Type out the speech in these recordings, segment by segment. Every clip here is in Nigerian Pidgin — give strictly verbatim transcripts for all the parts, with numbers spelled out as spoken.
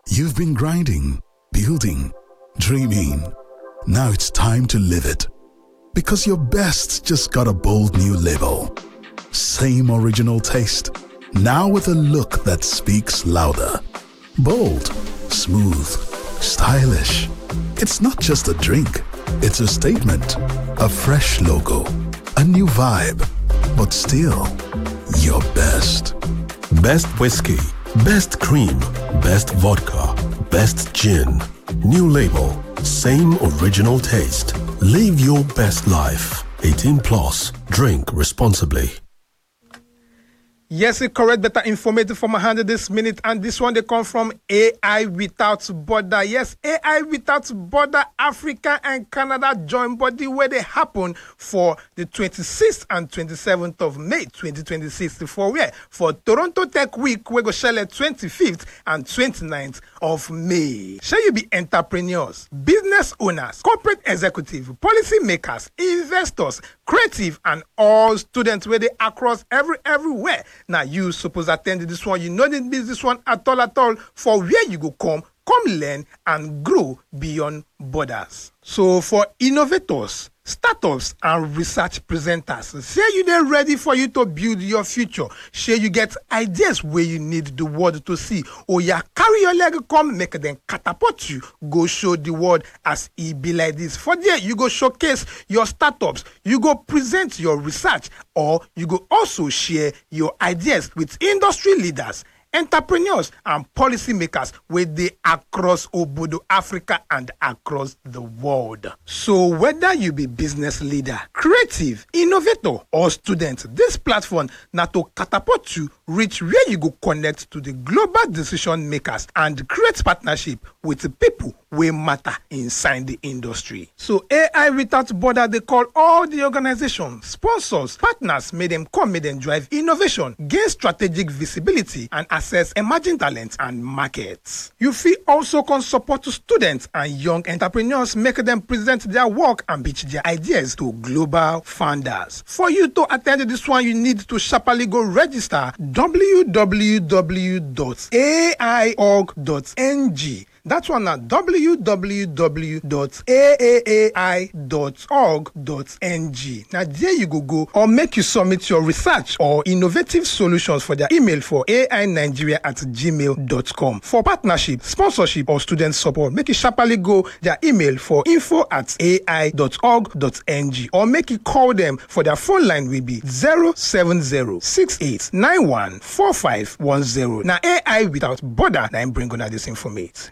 You've been grinding, building, dreaming. Now it's time to live it. Because your best just got a bold new label. Same original taste, now with a look that speaks louder. Bold, smooth, stylish. It's not just a drink, it's a statement. A fresh logo, a new vibe, but still your best. Best whiskey, best cream, best vodka, best gin. New label, same original taste. Live your best life. eighteen plus. Drink responsibly. Yes, it's correct. Better informative for my hand this minute. And this one, they come from A I Without Border. Yes, A I Without Border, Africa and Canada join body where they happen for the twenty-sixth and twenty-seventh of May, twenty twenty-six. For where? For Toronto Tech Week, we go share the twenty-fifth and twenty-ninth of May. Shall you be entrepreneurs, business owners, corporate executives, policy makers, investors, creative, and all students where they across every everywhere. Now you suppose attend this one. You know didn't miss this one at all at all. For where you go come, come learn and grow beyond borders. So for innovators, startups, and research presenters, say you they're ready for you to build your future. Share you get ideas where you need the world to see. Or ya carry your leg come, make them catapult you. Go show the world as it be like this. For there, you go showcase your startups. You go present your research. Or you go also share your ideas with industry leaders, entrepreneurs, and policymakers where they across Obodo, Africa, and across the world. So whether you be business leader, creative, innovator, or student, this platform na to catapult you reach where you go connect to the global decision makers and create partnership with the people where matter inside the industry. So A I Without Border, they call all the organizations, sponsors, partners, make them come, make them drive innovation, gain strategic visibility, and access emerging talents and markets. You feel also can support to students and young entrepreneurs, make them present their work and pitch their ideas to global founders. For you to attend this one, you need to sharply go register w w w dot a i org dot n g. That's one at w w w dot a a a i dot org dot n g. Now there you go go or make you submit your research or innovative solutions for their email for a i nigeria at gmail dot com. For partnership, sponsorship, or student support, make you sharply go their email for info at a i dot org dot n g or make you call them for their phone line will be zero seven zero six eight nine one four five one zero. Now A I Without Border, now I'm bringing on this information.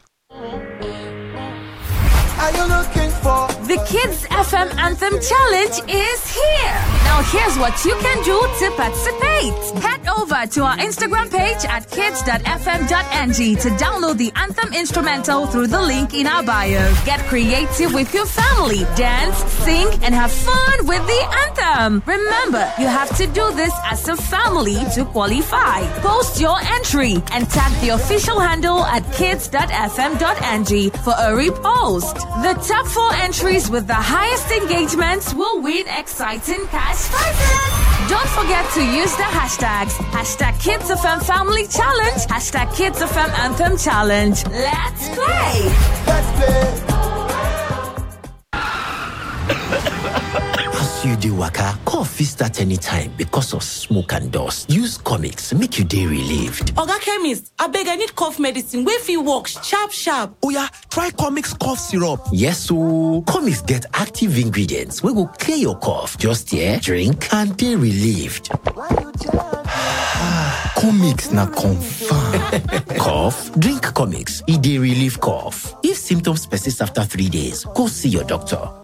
Are you looking for? The Kids F M Anthem Challenge is here. Now here's what you can do to participate. Head over to our Instagram page at kids dot f m dot n g to download the Anthem instrumental through the link in our bio. Get creative with your family, dance, sing, and have fun with the anthem. Remember, you have to do this as a family to qualify. Post your entry and tag the official handle at kids dot f m dot n g for a repost. The top four entries with the highest engagements will win exciting cash prizes. Don't forget to use the hashtags hashtag Kids F M Family Challenge, hashtag Kids F M Anthem Challenge. Let's play. Let's play. As you do waka, cough start anytime because of smoke and dust. Use Comics, make you day relieved. Oga Chemist, I beg I need cough medicine. Where fit work sharp sharp. Oh yeah, try Comics cough syrup. Yes, so Comics get active ingredients. We will clear your cough. Just here, drink and day relieved. Comics na confirm. Cough? Drink Comics. E dey relieve cough. If symptoms persist after three days, go see your doctor.